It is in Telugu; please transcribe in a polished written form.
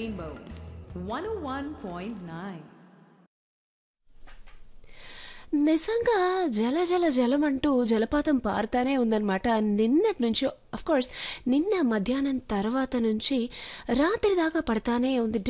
Rainbow 101.9. నిజంగా జల జల జలమంటూ జలపాతం పారుతానే ఉందన్నమాట. నిన్నటి నుంచి కోర్స్ నిన్న మధ్యాహ్నం తర్వాత నుంచి రాత్రి దాకా పడతానే ఉంది.